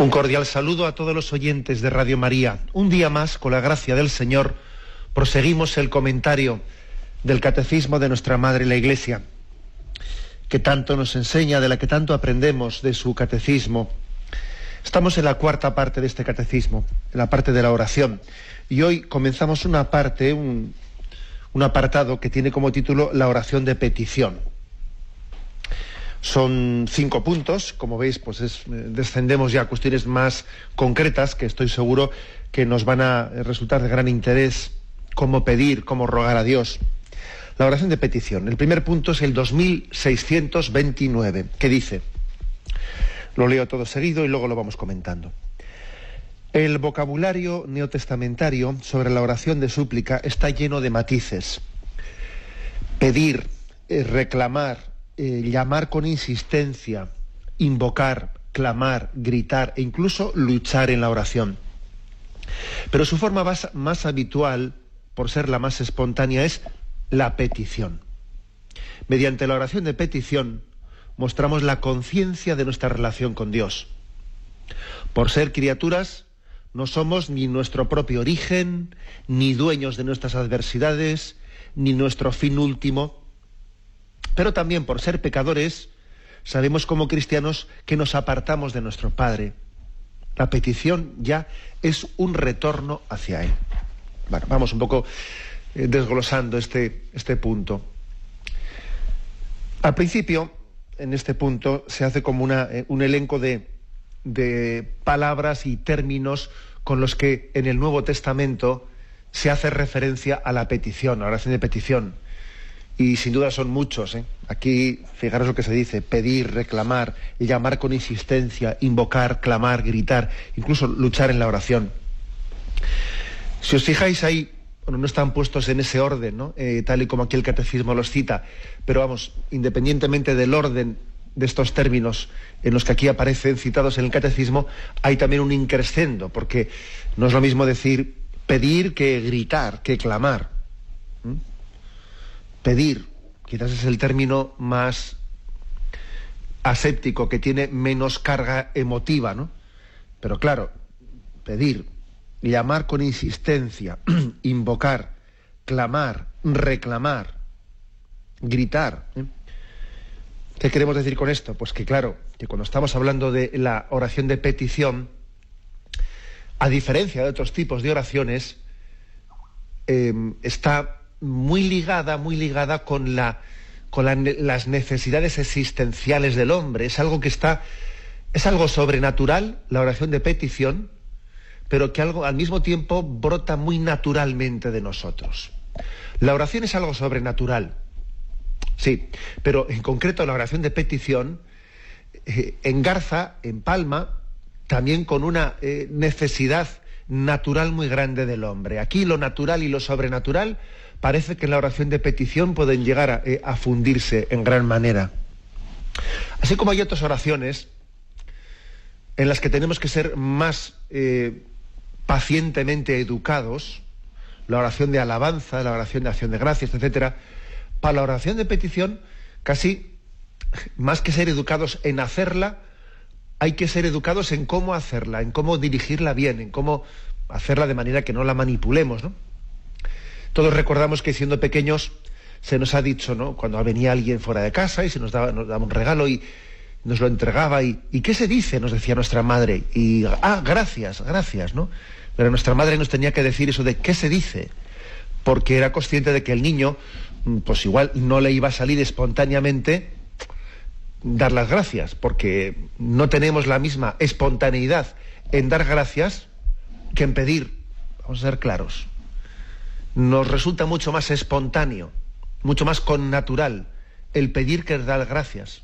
Un cordial saludo a todos los oyentes de Radio María. Un día más, con la gracia del Señor, proseguimos el comentario del Catecismo de nuestra Madre la Iglesia, que tanto nos enseña, de la que tanto aprendemos de su Catecismo. Estamos en la cuarta parte de este Catecismo, en la parte de la oración. Y hoy comenzamos una parte, un apartado que tiene como título la oración de petición. Son 5 puntos, como veis, pues descendemos ya a cuestiones más concretas que estoy seguro que nos van a resultar de gran interés, cómo pedir, cómo rogar a Dios. La oración de petición. El primer punto es el 2629, que dice, lo leo todo seguido y luego lo vamos comentando. El vocabulario neotestamentario sobre la oración de súplica está lleno de matices. Pedir, reclamar, llamar con insistencia, invocar, clamar, gritar e incluso luchar en la oración. Pero su forma más habitual, por ser la más espontánea, es la petición. Mediante la oración de petición mostramos la conciencia de nuestra relación con Dios. Por ser criaturas, no somos ni nuestro propio origen, ni dueños de nuestras adversidades, ni nuestro fin último. Pero también por ser pecadores, sabemos como cristianos que nos apartamos de nuestro Padre. La petición ya es un retorno hacia Él. Bueno, vamos un poco desglosando este punto. Al principio, en este punto, se hace como un elenco de palabras y términos con los que en el Nuevo Testamento se hace referencia a la petición, a la oración de petición. Y sin duda son muchos, Aquí, fijaros lo que se dice: pedir, reclamar, llamar con insistencia, invocar, clamar, gritar, incluso luchar en la oración. Si os fijáis ahí, bueno, no están puestos en ese orden, ¿no? Tal y como aquí el Catecismo los cita, pero vamos, independientemente del orden de estos términos en los que aquí aparecen citados en el Catecismo, hay también un increscendo, porque no es lo mismo decir pedir que gritar, que clamar. Pedir, quizás es el término más aséptico, que tiene menos carga emotiva, ¿no? Pero claro, pedir, llamar con insistencia, invocar, clamar, reclamar, gritar. ¿Qué queremos decir con esto? Pues que claro, que cuando estamos hablando de la oración de petición, a diferencia de otros tipos de oraciones, está muy ligada con las necesidades existenciales del hombre. Es algo sobrenatural, la oración de petición, pero que al mismo tiempo brota muy naturalmente de nosotros. La oración es algo sobrenatural, sí, pero en concreto la oración de petición engarza, empalma, también con una necesidad natural muy grande del hombre. Aquí lo natural y lo sobrenatural parece que en la oración de petición pueden llegar a fundirse en gran manera. Así como hay otras oraciones en las que tenemos que ser más pacientemente educados, la oración de alabanza, la oración de acción de gracias, etcétera, para la oración de petición, casi más que ser educados en hacerla, hay que ser educados en cómo hacerla, en cómo dirigirla bien, en cómo hacerla de manera que no la manipulemos, ¿no? Todos recordamos que siendo pequeños se nos ha dicho, ¿no?, cuando venía alguien fuera de casa y se nos daba un regalo y nos lo entregaba y ¿qué se dice?, nos decía nuestra madre. Y gracias, ¿no? Pero nuestra madre nos tenía que decir eso de ¿qué se dice? Porque era consciente de que el niño, pues igual no le iba a salir espontáneamente dar las gracias, porque no tenemos la misma espontaneidad en dar gracias que en pedir. Vamos a ser claros. Nos resulta mucho más espontáneo, mucho más connatural el pedir que el dar gracias.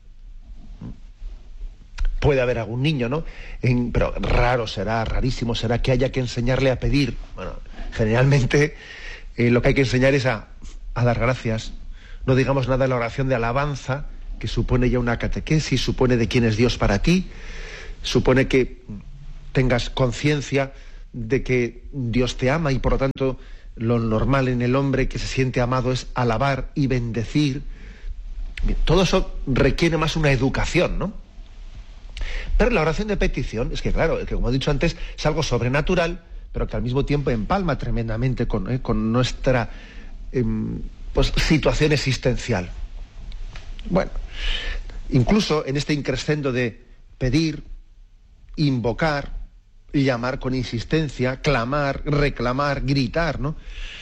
Puede haber algún niño, ¿no? Pero rarísimo será que haya que enseñarle a pedir. Bueno, generalmente lo que hay que enseñar es a dar gracias. No digamos nada de la oración de alabanza, que supone ya una catequesis, supone de quién es Dios para ti, supone que tengas conciencia de que Dios te ama y por lo tanto lo normal en el hombre que se siente amado es alabar y bendecir. Bien, todo eso requiere más una educación, ¿no? Pero la oración de petición, es que claro, que como he dicho antes, es algo sobrenatural, pero que al mismo tiempo empalma tremendamente con nuestra situación existencial. Bueno, incluso en este increscendo de pedir, invocar, llamar con insistencia, clamar, reclamar, gritar, ¿no?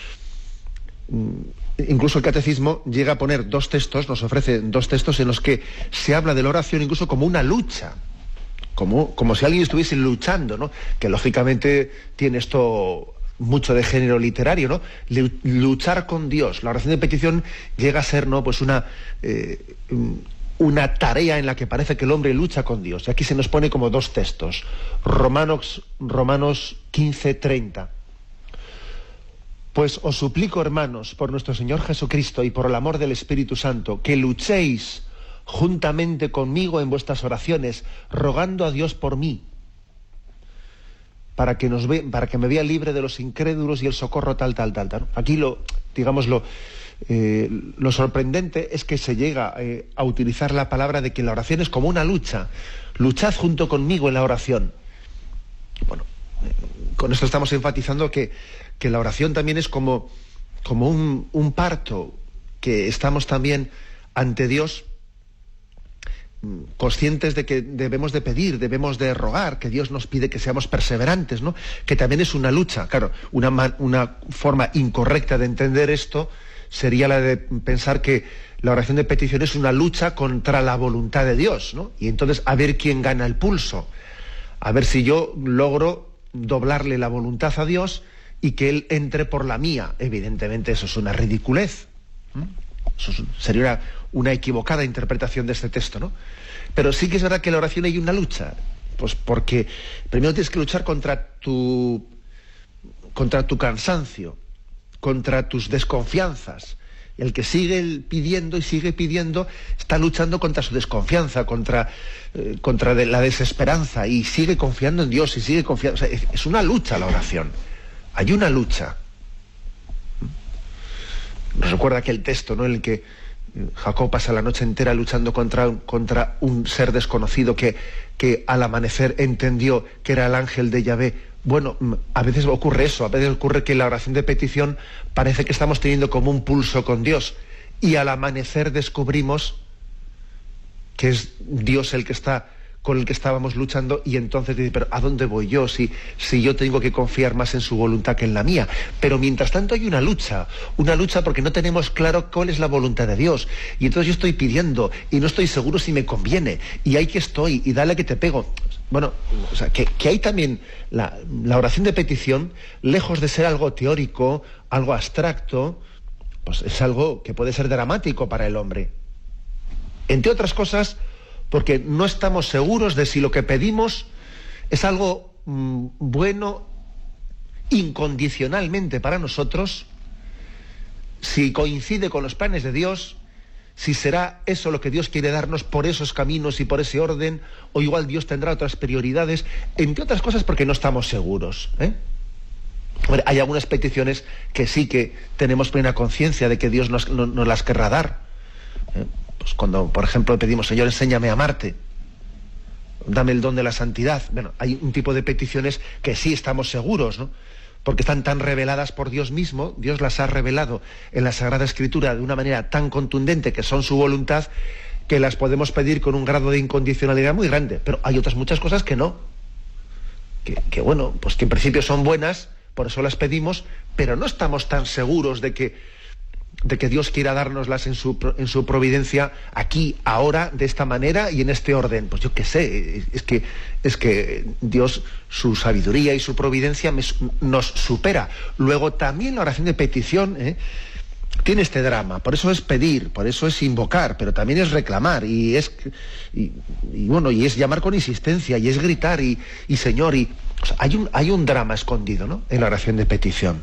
Incluso el catecismo llega a poner nos ofrece dos textos en los que se habla de la oración incluso como una lucha, como si alguien estuviese luchando, ¿no? Que lógicamente tiene esto mucho de género literario, ¿no? Luchar con Dios. La oración de petición llega a ser, ¿no?, pues una tarea en la que parece que el hombre lucha con Dios. Y aquí se nos pone como dos textos. Romanos 15:30. Pues os suplico, hermanos, por nuestro Señor Jesucristo y por el amor del Espíritu Santo, que luchéis juntamente conmigo en vuestras oraciones, rogando a Dios por mí, para que me vea libre de los incrédulos y el socorro tal. ¿No? Aquí lo sorprendente es que se llega a utilizar la palabra de que la oración es como una lucha. Luchad junto conmigo en la oración. Bueno, con esto estamos enfatizando que la oración también es como un parto, que estamos también ante Dios conscientes de que debemos de pedir, debemos de rogar, que Dios nos pide que seamos perseverantes, ¿no? Que también es una lucha. Claro, una forma incorrecta de entender esto sería la de pensar que la oración de petición es una lucha contra la voluntad de Dios, ¿no? Y entonces a ver quién gana el pulso, a ver si yo logro doblarle la voluntad a Dios y que Él entre por la mía. Evidentemente eso es una ridiculez. Eso sería una equivocada interpretación de este texto, ¿no? Pero sí que es verdad que en la oración hay una lucha, pues porque primero tienes que luchar contra tu cansancio, contra tus desconfianzas. El que sigue pidiendo y sigue pidiendo está luchando contra su desconfianza, contra la desesperanza, y sigue confiando en Dios y sigue confiando. O sea, es una lucha la oración. Hay una lucha. Nos recuerda aquel texto, ¿no?, en el que Jacob pasa la noche entera luchando contra un ser desconocido que al amanecer entendió que era el ángel de Yahvé. Bueno, a veces ocurre eso, a veces ocurre que la oración de petición parece que estamos teniendo como un pulso con Dios, y al amanecer descubrimos que es Dios con el que estábamos luchando, y entonces dice, pero ¿a dónde voy yo si yo tengo que confiar más en su voluntad que en la mía? Pero mientras tanto hay una lucha porque no tenemos claro cuál es la voluntad de Dios, y entonces yo estoy pidiendo y no estoy seguro si me conviene, y ahí que estoy, y dale que te pego. Bueno, o sea, que hay también la oración de petición, lejos de ser algo teórico, algo abstracto, pues es algo que puede ser dramático para el hombre. Entre otras cosas, porque no estamos seguros de si lo que pedimos es algo bueno incondicionalmente para nosotros, si coincide con los planes de Dios, si será eso lo que Dios quiere darnos por esos caminos y por ese orden, o igual Dios tendrá otras prioridades, entre otras cosas porque no estamos seguros, ¿eh? Bueno, hay algunas peticiones que sí que tenemos plena conciencia de que Dios nos las querrá dar, ¿eh? Pues cuando, por ejemplo, pedimos, Señor, enséñame a amarte, dame el don de la santidad. Bueno, hay un tipo de peticiones que sí estamos seguros, ¿no?, porque están tan reveladas por Dios mismo. Dios las ha revelado en la Sagrada Escritura de una manera tan contundente, que son su voluntad, que las podemos pedir con un grado de incondicionalidad muy grande. Pero hay otras muchas cosas que no, que bueno, pues que en principio son buenas, por eso las pedimos, pero no estamos tan seguros de que Dios quiera dárnoslas en su providencia aquí, ahora, de esta manera y en este orden. Pues yo qué sé, es que Dios, su sabiduría y su providencia nos supera. Luego también la oración de petición tiene este drama. Por eso es pedir, por eso es invocar, pero también es reclamar, y es llamar con insistencia, y es gritar, y Señor, o sea, hay un drama escondido, ¿no?, en la oración de petición.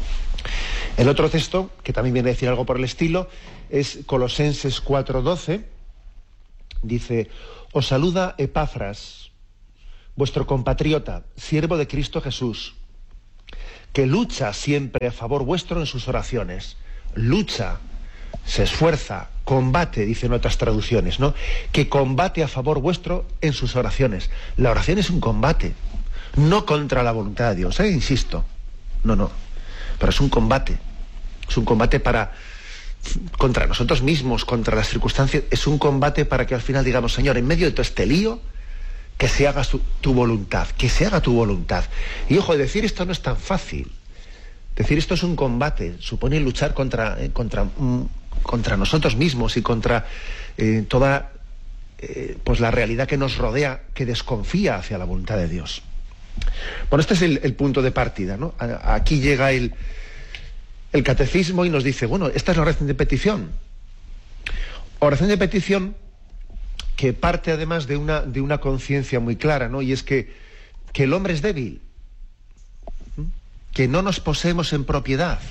El otro texto, que también viene a decir algo por el estilo, es Colosenses 4:12. Dice: os saluda Epafras, vuestro compatriota, siervo de Cristo Jesús, que lucha siempre a favor vuestro en sus oraciones. Lucha se esfuerza, combate, dicen otras traducciones, ¿no? Que combate a favor vuestro en sus oraciones. La oración es un combate, no contra la voluntad de Dios, insisto. No. Pero es un combate. Es un combate contra nosotros mismos, contra las circunstancias. Es un combate para que al final digamos, Señor, en medio de todo este lío, que se haga tu voluntad, que se haga tu voluntad. Y ojo, decir esto no es tan fácil. Decir esto es un combate, supone luchar contra nosotros mismos y contra toda pues la realidad que nos rodea, que desconfía hacia la voluntad de Dios. Bueno, este es el punto de partida, ¿no? Aquí llega el catecismo y nos dice, bueno, esta es la oración de petición. Oración de petición que parte además de una conciencia muy clara, ¿no? Y es que el hombre es débil, que no nos poseemos en propiedad.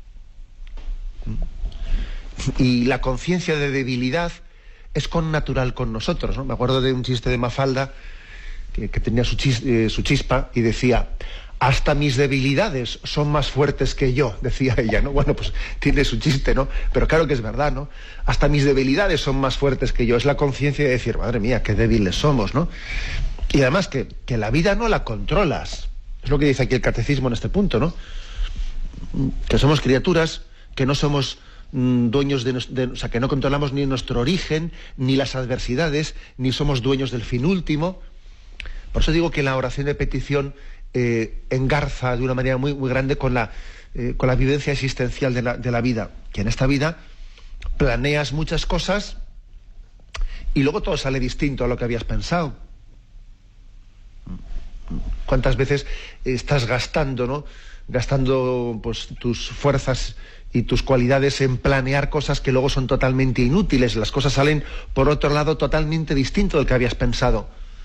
Y la conciencia de debilidad es connatural con nosotros, ¿no? Me acuerdo de un chiste de Mafalda que tenía su chispa y decía, hasta mis debilidades son más fuertes que yo, decía ella, ¿no? Bueno, pues tiene su chiste, ¿no? Pero claro que es verdad, ¿no? Hasta mis debilidades son más fuertes que yo. Es la conciencia de decir, madre mía, qué débiles somos, ¿no? Y además que la vida no la controlas. Es lo que dice aquí el catecismo en este punto, ¿no? Que somos criaturas, que no somos dueños o sea, que no controlamos ni nuestro origen, ni las adversidades, ni somos dueños del fin último. Por eso digo que la oración de petición engarza de una manera muy, muy grande con la vivencia existencial de la vida. Que en esta vida planeas muchas cosas y luego todo sale distinto a lo que habías pensado. ¿Cuántas veces estás gastando, ¿no? Gastando pues tus fuerzas y tus cualidades en planear cosas que luego son totalmente inútiles? Las cosas salen por otro lado totalmente distinto del que habías pensado.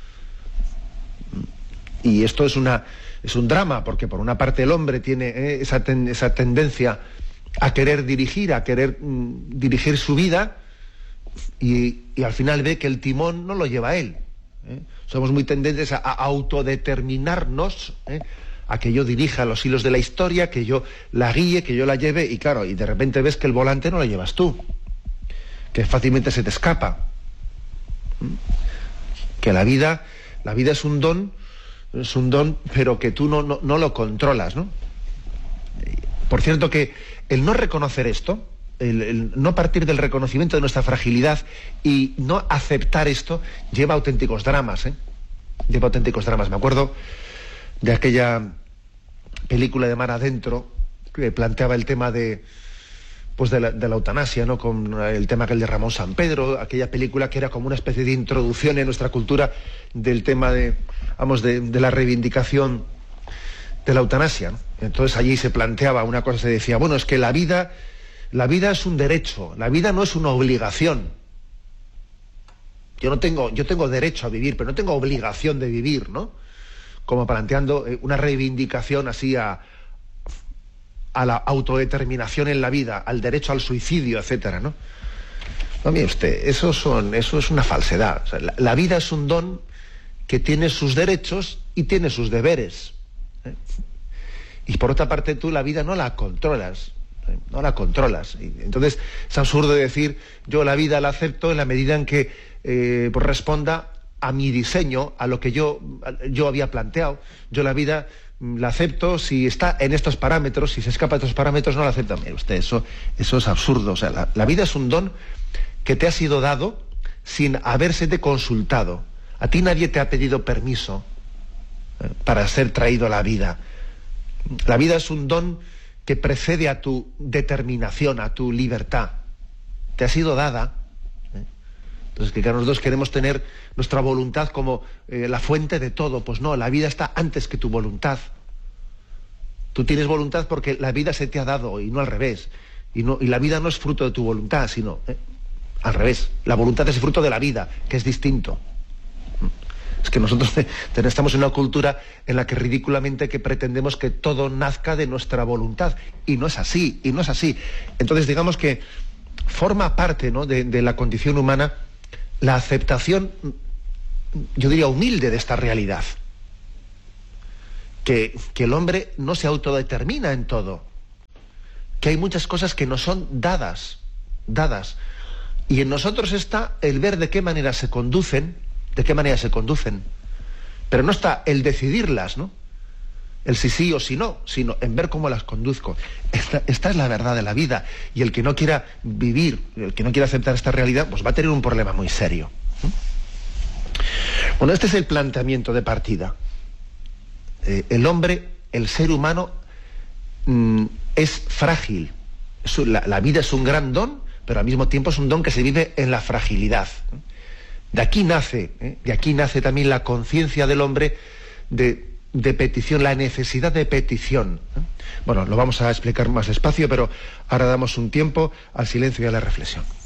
Y esto es un drama, porque por una parte el hombre tiene esa tendencia a querer dirigir su vida y al final ve que el timón no lo lleva a él. Somos muy tendentes a autodeterminarnos, a que yo dirija los hilos de la historia, que yo la guíe, que yo la lleve, y claro, y de repente ves que el volante no lo llevas tú, que fácilmente se te escapa. Que la vida es un don, pero que tú no lo controlas, ¿no? Por cierto que el no reconocer esto, el no partir del reconocimiento de nuestra fragilidad y no aceptar esto, lleva auténticos dramas, Lleva auténticos dramas. Me acuerdo de aquella película de Mar Adentro que planteaba el tema de la eutanasia, ¿no? Con el tema aquel de Ramón Sampedro, aquella película que era como una especie de introducción en nuestra cultura del tema de la reivindicación de la eutanasia, ¿no? Entonces allí se planteaba una cosa, se decía, bueno, es que la vida es un derecho, la vida no es una obligación. Yo tengo derecho a vivir, pero no tengo obligación de vivir, ¿no? Como planteando una reivindicación así a la autodeterminación en la vida, al derecho al suicidio, etcétera, ¿no? No, mire usted, eso es una falsedad. O sea, la vida es un don que tiene sus derechos y tiene sus deberes. Y por otra parte tú la vida no la controlas. No la controlas. Y entonces es absurdo decir yo la vida la acepto en la medida en que pues responda a mi diseño, a lo que yo había planteado. Yo la vida la acepto si está en estos parámetros, si se escapa de estos parámetros no la acepto. Mire usted, eso es absurdo. O sea, la vida es un don que te ha sido dado sin habérsete consultado. A ti nadie te ha pedido permiso para ser traído a la vida. La vida es un don que precede a tu determinación, a tu libertad. Te ha sido dada. Entonces, que nosotros queremos tener nuestra voluntad como la fuente de todo. Pues no, la vida está antes que tu voluntad. Tú tienes voluntad porque la vida se te ha dado y no al revés. Y la vida no es fruto de tu voluntad, sino al revés. La voluntad es fruto de la vida, que es distinto. Es que nosotros estamos en una cultura en la que ridículamente que pretendemos que todo nazca de nuestra voluntad. Y no es así, Entonces digamos que forma parte, ¿no?, de la condición humana la aceptación, yo diría humilde, de esta realidad. Que el hombre no se autodetermina en todo. Que hay muchas cosas que nos son dadas. dadas. Y en nosotros está el ver de qué manera se conducen, pero no está el decidirlas, ¿no? El si sí o si no, sino en ver cómo las conduzco. Esta es la verdad de la vida. Y el que no quiera vivir, el que no quiera aceptar esta realidad, pues va a tener un problema muy serio. Bueno, este es el planteamiento de partida. El hombre, el ser humano, es frágil. La vida es un gran don, pero al mismo tiempo es un don que se vive en la fragilidad. De aquí nace también la conciencia del hombre de petición, la necesidad de petición. Bueno, lo vamos a explicar más despacio, pero ahora damos un tiempo al silencio y a la reflexión.